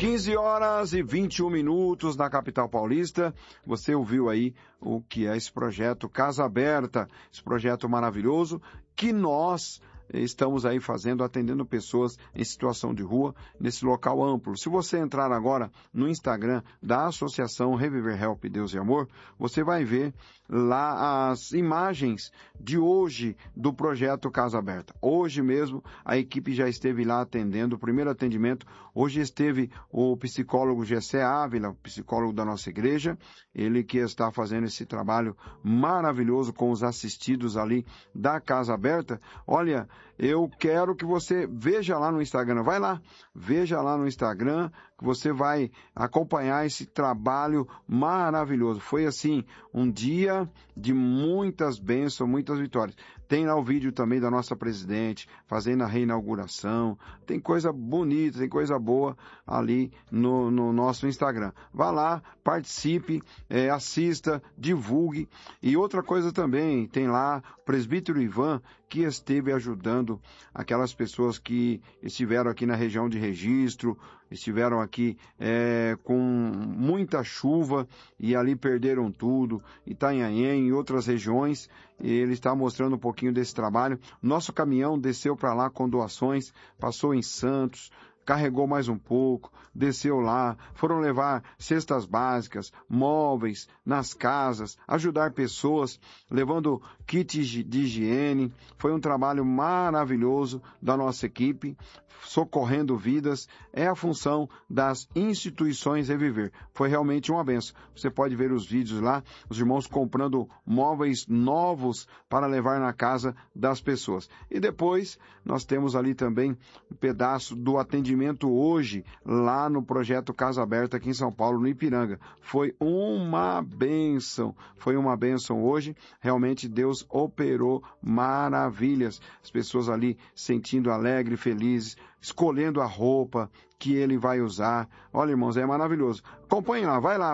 15h21 na capital paulista. Você ouviu aí o que é esse projeto Casa Aberta, esse projeto maravilhoso que nós estamos aí fazendo, atendendo pessoas em situação de rua, nesse local amplo. Se você entrar agora no Instagram da Associação Reviver Help Deus e Amor, você vai ver lá as imagens de hoje do projeto Casa Aberta. Hoje mesmo a equipe já esteve lá atendendo o primeiro atendimento. Hoje esteve o psicólogo Gessé Ávila, psicólogo da nossa igreja, ele que está fazendo esse trabalho maravilhoso com os assistidos ali da Casa Aberta. Olha, eu quero que você veja lá no Instagram, vai lá, veja lá no Instagram, que você vai acompanhar esse trabalho maravilhoso. Foi assim, um dia de muitas bênçãos, muitas vitórias. Tem lá o vídeo também da nossa presidente fazendo a reinauguração. Tem coisa bonita, tem coisa boa ali no nosso Instagram. Vá lá, participe, assista, divulgue. E outra coisa também, tem lá o presbítero Ivan, que esteve ajudando aquelas pessoas que estiveram aqui na região de Registro, estiveram aqui com muita chuva e ali perderam tudo, Itanhaém e outras regiões. Ele está mostrando um pouquinho desse trabalho. Nosso caminhão desceu para lá com doações, passou em Santos, carregou mais um pouco, desceu lá, foram levar cestas básicas, móveis nas casas, ajudar pessoas, levando kits de higiene. Foi um trabalho maravilhoso da nossa equipe, socorrendo vidas. É a função das instituições Reviver. Foi realmente uma benção. Você pode ver os vídeos lá, os irmãos comprando móveis novos para levar na casa das pessoas. E depois nós temos ali também um pedaço do atendimento hoje, lá no projeto Casa Aberta aqui em São Paulo, no Ipiranga. Foi uma bênção hoje. Realmente Deus operou maravilhas. As pessoas ali sentindo alegre, felizes, escolhendo a roupa que ele vai usar. Olha, irmãos, é maravilhoso. Acompanhem lá, vai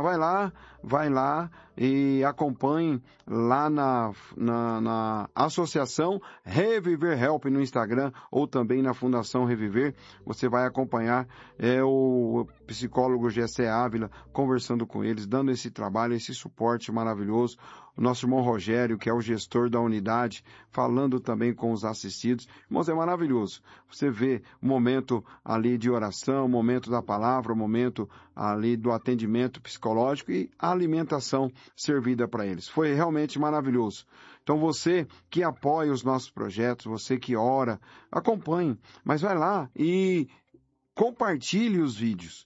lá e acompanhem lá na Associação Reviver Help no Instagram ou também na Fundação Reviver. Você vai acompanhar o psicólogo Gessé Ávila conversando com eles, dando esse trabalho, esse suporte maravilhoso. O nosso irmão Rogério, que é o gestor da unidade, falando também com os assistidos. Irmãos, é maravilhoso. Você vê o momento ali de oração, o momento da palavra, o momento ali do atendimento psicológico e a alimentação servida para eles. Foi realmente maravilhoso. Então você que apoia os nossos projetos, você que ora, acompanhe, mas vai lá e compartilhe os vídeos.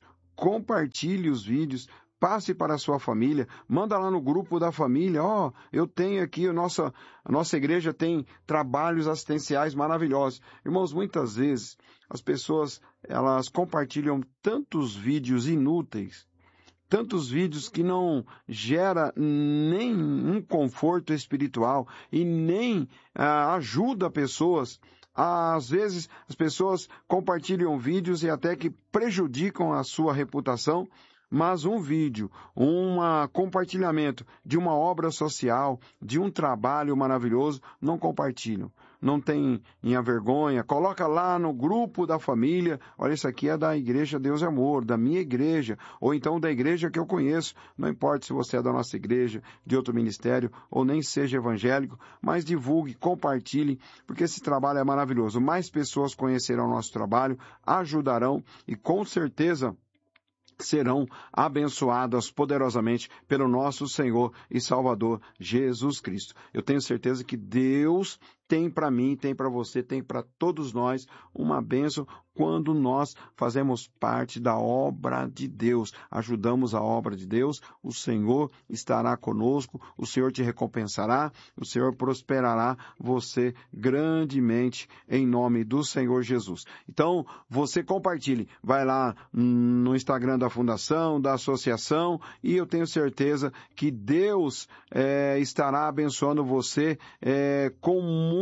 Passe para a sua família, manda lá no grupo da família, eu tenho aqui, a nossa igreja tem trabalhos assistenciais maravilhosos. Irmãos, muitas vezes as pessoas, elas compartilham tantos vídeos inúteis, tantos vídeos que não gera nem um conforto espiritual e nem ajuda pessoas. Às vezes as pessoas compartilham vídeos e até que prejudicam a sua reputação, mas um vídeo, compartilhamento de uma obra social, de um trabalho maravilhoso, não compartilham. Não tem vergonha, coloca lá no grupo da família, olha, isso aqui é da Igreja Deus e Amor, da minha igreja, ou então da igreja que eu conheço. Não importa se você é da nossa igreja, de outro ministério, ou nem seja evangélico, mas divulgue, compartilhe, porque esse trabalho é maravilhoso. Mais pessoas conhecerão o nosso trabalho, ajudarão e com certeza serão abençoadas poderosamente pelo nosso Senhor e Salvador Jesus Cristo. Eu tenho certeza que Deus tem para mim, tem para você, tem para todos nós uma bênção quando nós fazemos parte da obra de Deus, ajudamos a obra de Deus, o Senhor estará conosco, o Senhor te recompensará, o Senhor prosperará você grandemente em nome do Senhor Jesus. Então, você compartilhe, vai lá no Instagram da Fundação, da Associação, e eu tenho certeza que Deus estará abençoando você com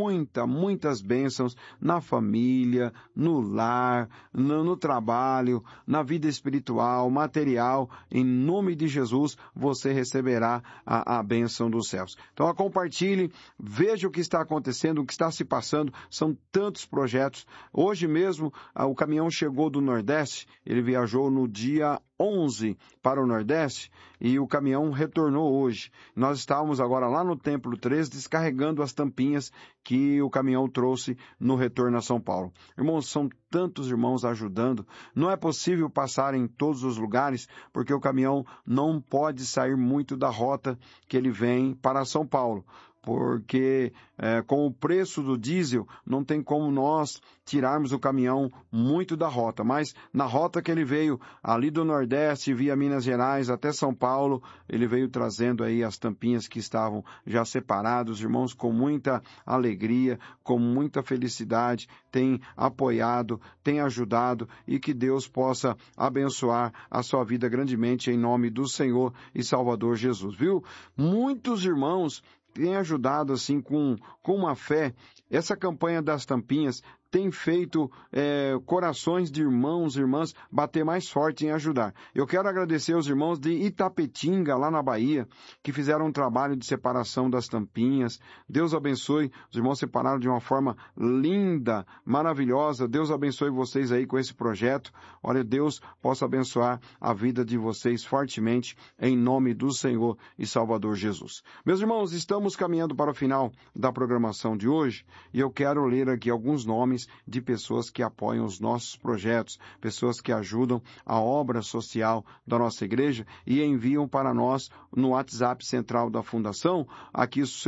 muitas bênçãos na família, no lar, no trabalho, na vida espiritual, material. Em nome de Jesus, você receberá a bênção dos céus. Então, compartilhe, veja o que está acontecendo, o que está se passando. São tantos projetos. Hoje mesmo, o caminhão chegou do Nordeste, ele viajou no dia 11 para o Nordeste e o caminhão retornou hoje. Nós estávamos agora lá no Templo 3 descarregando as tampinhas que o caminhão trouxe no retorno a São Paulo. Irmãos, são tantos irmãos ajudando. Não é possível passar em todos os lugares porque o caminhão não pode sair muito da rota que ele vem para São Paulo. Porque com o preço do diesel não tem como nós tirarmos o caminhão muito da rota, mas na rota que ele veio ali do Nordeste via Minas Gerais até São Paulo, ele veio trazendo aí as tampinhas que estavam já separadas, irmãos, com muita alegria, com muita felicidade, tem apoiado, tem ajudado e que Deus possa abençoar a sua vida grandemente em nome do Senhor e Salvador Jesus, viu? Muitos irmãos tem ajudado assim com uma fé. Essa campanha das tampinhas tem feito corações de irmãos e irmãs bater mais forte em ajudar. Eu quero agradecer aos irmãos de Itapetinga, lá na Bahia, que fizeram um trabalho de separação das tampinhas. Deus abençoe, os irmãos separaram de uma forma linda, maravilhosa. Deus abençoe vocês aí com esse projeto. Olha, Deus possa abençoar a vida de vocês fortemente, em nome do Senhor e Salvador Jesus. Meus irmãos, estamos caminhando para o final da programação de hoje e eu quero ler aqui alguns nomes de pessoas que apoiam os nossos projetos, pessoas que ajudam a obra social da nossa igreja e enviam para nós no WhatsApp central da Fundação aqui os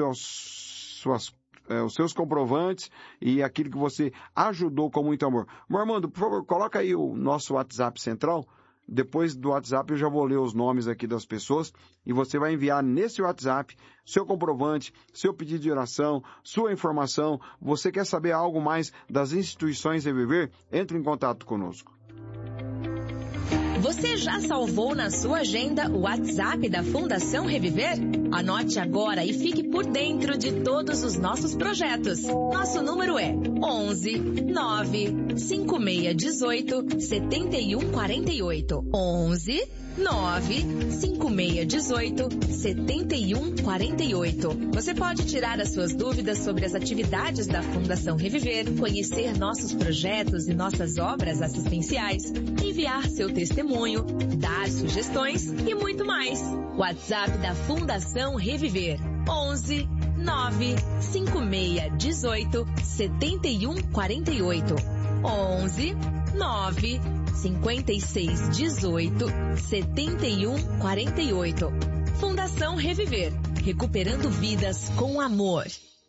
seus comprovantes e aquilo que você ajudou com muito amor. Meu Armando, por favor, coloca aí o nosso WhatsApp central. Depois do WhatsApp eu já vou ler os nomes aqui das pessoas e você vai enviar nesse WhatsApp seu comprovante, seu pedido de oração, sua informação. Você quer saber algo mais das instituições Reviver? Entre em contato conosco. Você já salvou na sua agenda o WhatsApp da Fundação Reviver? Anote agora e fique por dentro de todos os nossos projetos. Nosso número é 11 9 5618 7148. 11 9 5618 7148. Você pode tirar as suas dúvidas sobre as atividades da Fundação Reviver, conhecer nossos projetos e nossas obras assistenciais, enviar seu testemunho, dar sugestões e muito mais. WhatsApp da Fundação Reviver 11 9 5618 7148. 11 9 5618 7148. Fundação Reviver, recuperando vidas com amor.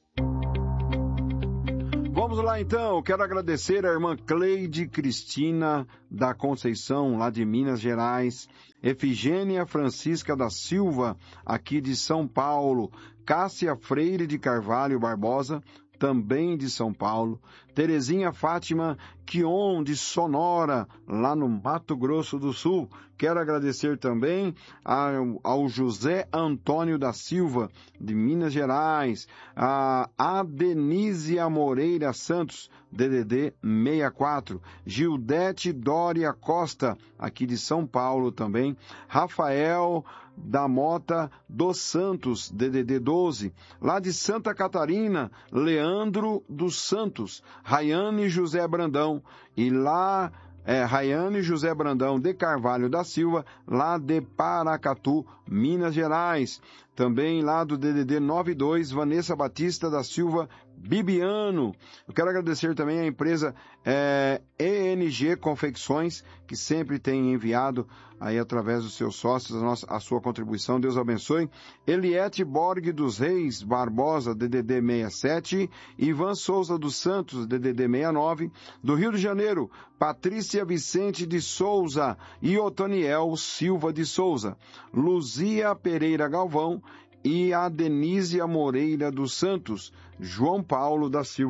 Vamos lá então, quero agradecer a irmã Cleide Cristina da Conceição, lá de Minas Gerais, Efigênia Francisca da Silva, aqui de São Paulo, Cássia Freire de Carvalho Barbosa, também de São Paulo, Terezinha Fátima Quion de Sonora, lá no Mato Grosso do Sul. Quero agradecer também ao José Antônio da Silva, de Minas Gerais, a Adenísia Moreira Santos, DDD 64, Gildete Dória Costa, aqui de São Paulo também, Rafael da Mota dos Santos, DDD 12, lá de Santa Catarina, Leandro dos Santos, Rayane José Brandão, e lá Rayane José Brandão de Carvalho da Silva, lá de Paracatu, Minas Gerais. Também lá do DDD 92, Vanessa Batista da Silva Bibiano. Eu quero agradecer também à empresa ENG Confecções, que sempre tem enviado aí através dos seus sócios a sua contribuição. Deus abençoe. Eliette Borg dos Reis Barbosa, DDD 67, Ivan Souza dos Santos, DDD 69, do Rio de Janeiro, Patrícia Vicente de Souza e Otoniel Silva de Souza, Luzia Pereira Galvão e a Denísia Moreira dos Santos, João Paulo da Silva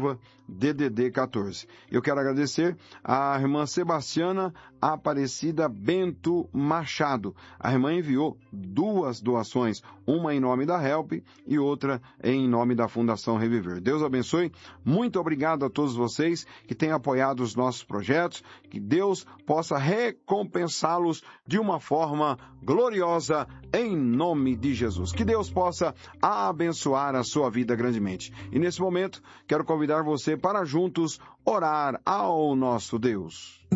DDD 14. Eu quero agradecer a irmã Sebastiana Aparecida Bento Machado. A irmã enviou 2 doações, uma em nome da HELP e outra em nome da Fundação Reviver. Deus abençoe. Muito obrigado a todos vocês que têm apoiado os nossos projetos. Que Deus possa recompensá-los de uma forma gloriosa em nome de Jesus. Que Deus possa abençoar a sua vida grandemente. E nesse momento, quero convidar você para juntos orar ao nosso Deus.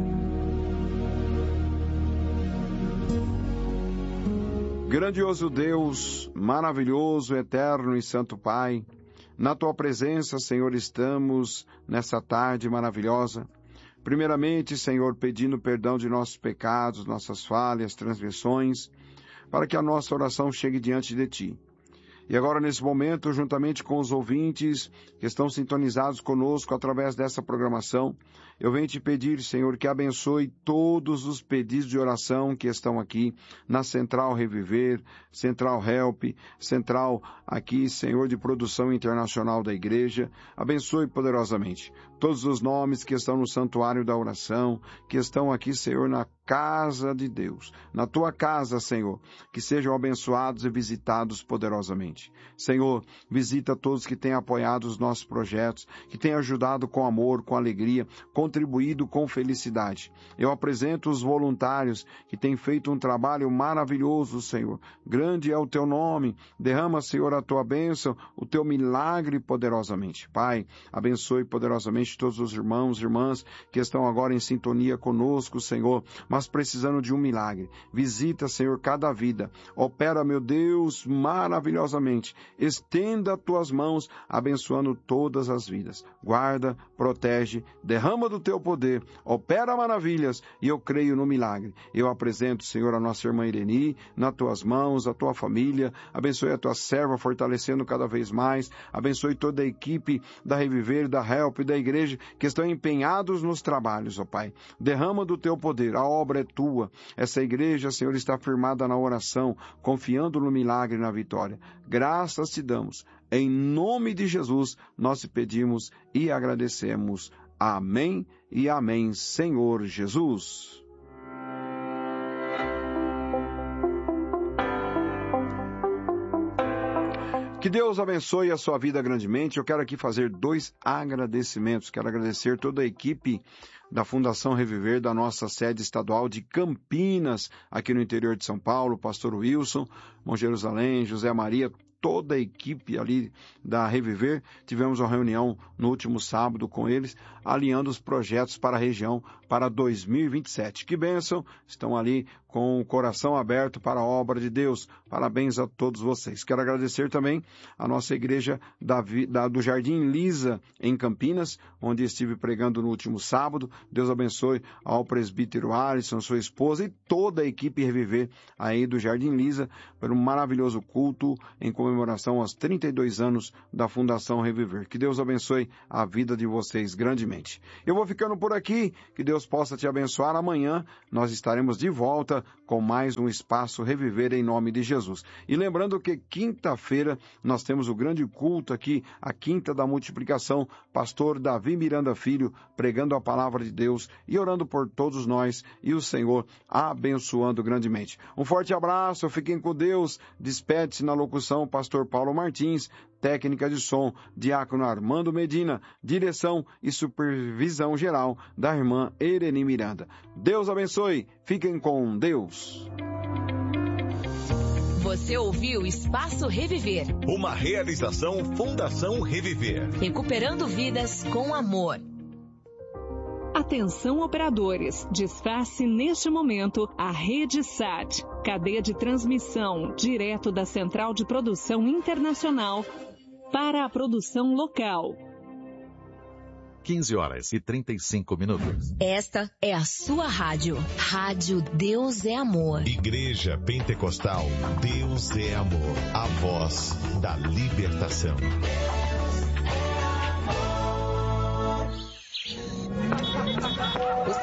Grandioso Deus, maravilhoso, eterno e santo Pai, na Tua presença, Senhor, estamos nessa tarde maravilhosa. Primeiramente, Senhor, pedindo perdão de nossos pecados, nossas falhas, transgressões, para que a nossa oração chegue diante de Ti. E agora, nesse momento, juntamente com os ouvintes que estão sintonizados conosco através dessa programação, eu venho te pedir, Senhor, que abençoe todos os pedidos de oração que estão aqui na Central Reviver, Central Help, Central aqui, Senhor, de Produção Internacional da Igreja. Abençoe poderosamente todos os nomes que estão no Santuário da Oração, que estão aqui, Senhor, na casa de Deus, na Tua casa, Senhor, que sejam abençoados e visitados poderosamente. Senhor, visita todos que têm apoiado os nossos projetos, que têm ajudado com amor, com alegria, contribuído com felicidade. Eu apresento os voluntários que têm feito um trabalho maravilhoso, Senhor. Grande é o Teu nome. Derrama, Senhor, a Tua bênção, o Teu milagre poderosamente. Pai, abençoe poderosamente todos os irmãos e irmãs que estão agora em sintonia conosco, Senhor, mas precisando de um milagre. Visita, Senhor, cada vida. Opera, meu Deus, maravilhosamente. Estenda as Tuas mãos, abençoando todas as vidas. Guarda, protege, derrama do Teu poder, opera maravilhas, e eu creio no milagre. Eu apresento, Senhor, a nossa irmã Ireni, nas Tuas mãos, a Tua família. Abençoe a Tua serva, fortalecendo cada vez mais. Abençoe toda a equipe da Reviver, da Help e da Igreja, que estão empenhados nos trabalhos, ó Pai. Derrama do Teu poder, a obra é Tua. Essa igreja, Senhor, está firmada na oração, confiando no milagre e na vitória. Graças te damos. Em nome de Jesus, nós te pedimos e agradecemos. Amém e amém, Senhor Jesus. Que Deus abençoe a sua vida grandemente. Eu quero aqui fazer 2 agradecimentos. Quero agradecer toda a equipe da Fundação Reviver, da nossa sede estadual de Campinas, aqui no interior de São Paulo, pastor Wilson, irmão Jerusalém, José Maria, toda a equipe ali da Reviver. Tivemos uma reunião no último sábado com eles, alinhando os projetos para a região para 2027. Que bênção! Estão ali com o coração aberto para a obra de Deus. Parabéns a todos vocês. Quero agradecer também a nossa igreja do Jardim Lisa, em Campinas, onde estive pregando no último sábado. Deus abençoe ao presbítero Alisson, sua esposa e toda a equipe Reviver aí do Jardim Lisa, por um maravilhoso culto em comemoração aos 32 anos da Fundação Reviver. Que Deus abençoe a vida de vocês grandemente. Eu vou ficando por aqui. Que Deus possa te abençoar. Amanhã nós estaremos de volta com mais um Espaço Reviver em nome de Jesus. E lembrando que quinta-feira nós temos o grande culto aqui, a Quinta da Multiplicação, pastor Davi Miranda Filho, pregando a palavra de Deus e orando por todos nós e o Senhor abençoando grandemente. Um forte abraço, fiquem com Deus. Despede-se na locução pastor Paulo Martins, técnica de som, diácono Armando Medina, direção e supervisão geral da irmã Ireni Miranda. Deus abençoe, fiquem com Deus. Você ouviu Espaço Reviver. Uma realização Fundação Reviver. Recuperando vidas com amor. Atenção operadores, desface neste momento a Rede SAT, cadeia de transmissão direto da Central de Produção Internacional para a produção local. 15h35. Esta é a sua rádio. Rádio Deus é Amor. Igreja Pentecostal Deus é Amor. A voz da libertação. O seu dia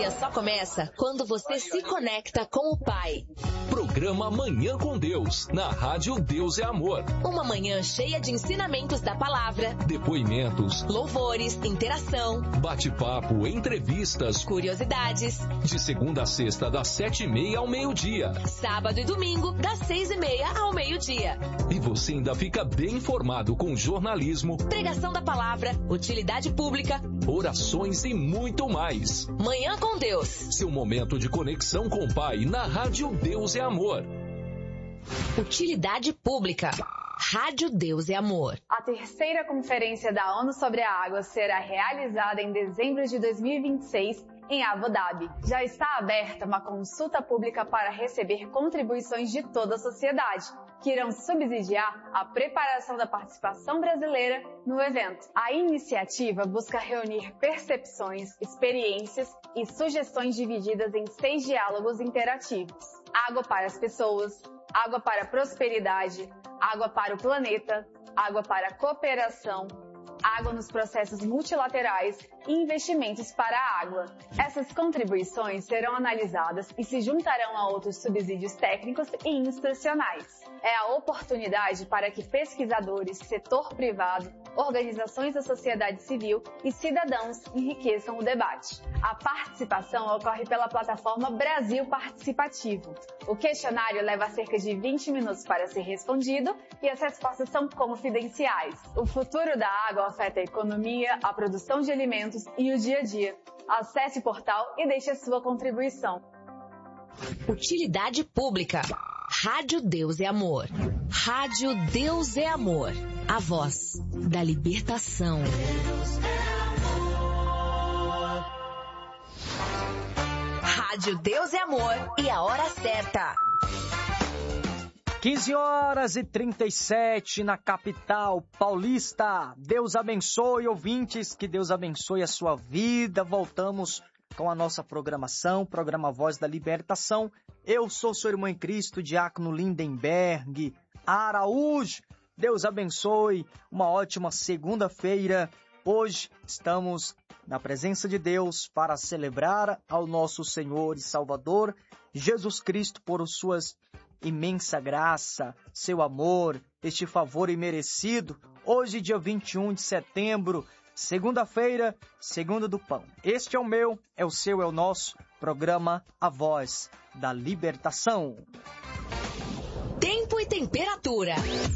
dia só começa quando você se conecta com o Pai. Programa Manhã com Deus, na Rádio Deus é Amor. Uma manhã cheia de ensinamentos da palavra, Depoimentos, louvores, interação, bate-papo, entrevistas, curiosidades. De segunda a sexta, das 7h30 ao meio-dia. Sábado e domingo, das 6h30 ao meio-dia. E você ainda fica bem informado com jornalismo, pregação da palavra, utilidade pública, orações e muito mais. Manhã com Deus. Seu momento de conexão com o Pai na Rádio Deus é Amor. Utilidade pública. Rádio Deus é Amor. A terceira conferência da ONU sobre a água será realizada em dezembro de 2026 em Abu Dhabi. Já está aberta uma consulta pública para receber contribuições de toda a sociedade, que irão subsidiar a preparação da participação brasileira no evento. A iniciativa busca reunir percepções, experiências e sugestões divididas em 6 diálogos interativos. Água para as pessoas, água para a prosperidade, água para o planeta, água para a cooperação, água nos processos multilaterais e investimentos para a água. Essas contribuições serão analisadas e se juntarão a outros subsídios técnicos e institucionais. É a oportunidade para que pesquisadores, setor privado, organizações da sociedade civil e cidadãos enriqueçam o debate. A participação ocorre pela plataforma Brasil Participativo. O questionário leva cerca de 20 minutos para ser respondido e as respostas são confidenciais. O futuro da água afeta a economia, a produção de alimentos e o dia a dia. Acesse o portal e deixe a sua contribuição. Utilidade pública. Rádio Deus é Amor. Rádio Deus é Amor. A voz da libertação. Rádio Deus é Amor e a hora certa. 15h37 na capital paulista. Deus abençoe, ouvintes, que Deus abençoe a sua vida. Voltamos com a nossa programação, programa Voz da Libertação. Eu sou seu irmão em Cristo, Diácono Lindenberg Araújo. Deus abençoe, uma ótima segunda-feira. Hoje estamos na presença de Deus para celebrar ao nosso Senhor e Salvador Jesus Cristo por suas imensa graça, seu amor, este favor imerecido. Hoje, dia 21 de setembro, segunda-feira, segunda do pão. Este é o meu, é o seu, é o nosso programa A Voz da Libertação. Tempo e temperatura.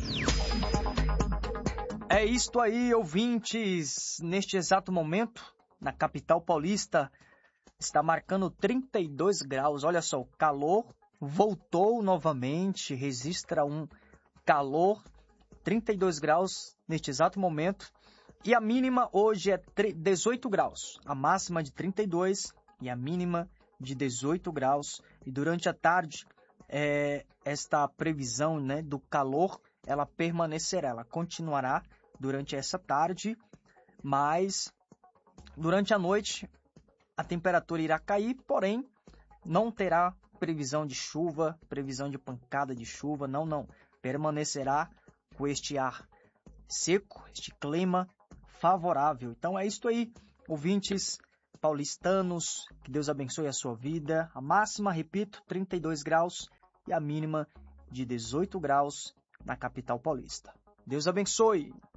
É isto aí, ouvintes. Neste exato momento, na capital paulista, está marcando 32 graus. Olha só, o calor voltou novamente, registra um calor, 32 graus neste exato momento. E a mínima hoje é 18 graus, a máxima de 32 e a mínima de 18 graus. E durante a tarde, esta previsão, né, do calor, ela permanecerá, ela continuará durante essa tarde, mas durante a noite a temperatura irá cair, porém não terá previsão de chuva, previsão de pancada de chuva, não. Permanecerá com este ar seco, este clima favorável. Então é isto aí, ouvintes paulistanos, que Deus abençoe a sua vida. A máxima, repito, 32 graus e a mínima de 18 graus na capital paulista. Deus abençoe.